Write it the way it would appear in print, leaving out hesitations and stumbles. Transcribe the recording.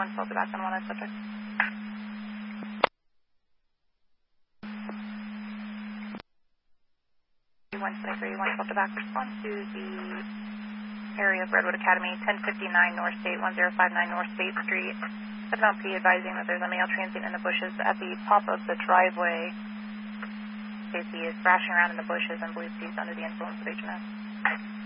1 filter back on 1 subject. One filter back, respond to the area of Redwood Academy, 1059 North State, 1059 North State Street. 7LP advising that there's a male transient in the bushes at the top of the driveway. Stacy is thrashing around in the bushes and believes he's under the influence of HMS.